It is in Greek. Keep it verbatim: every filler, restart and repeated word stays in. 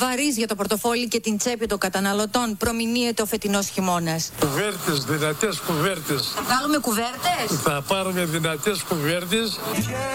βαρύς για το πορτοφόλι και την τσέπη των καταναλωτών προμηνύεται ο φετινός χειμώνας? Κουβέρτες, δυνατές κουβέρτες. Θα βγάλουμε κουβέρτες? Θα πάρουμε δυνατές κουβέρτες.